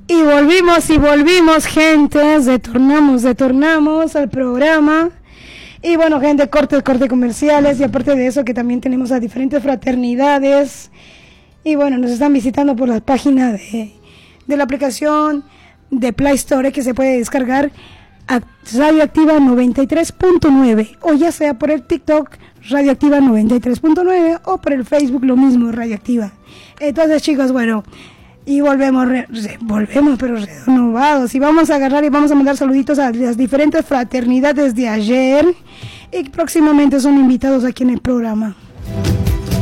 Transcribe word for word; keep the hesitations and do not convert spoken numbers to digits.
Y volvimos y volvimos, gente, retornamos, retornamos al programa. Y bueno, gente, corte, corte comerciales, y aparte de eso que también tenemos a diferentes fraternidades. Y bueno, nos están visitando por la página de, de la aplicación de Play Store, que se puede descargar a Radioactiva noventa y tres punto nueve, o ya sea por el TikTok Radioactiva noventa y tres punto nueve, o por el Facebook lo mismo, Radioactiva. Entonces, chicos, bueno, y volvemos, re, re, volvemos pero renovados, y vamos a agarrar y vamos a mandar saluditos a las diferentes fraternidades de ayer, y próximamente son invitados aquí en el programa.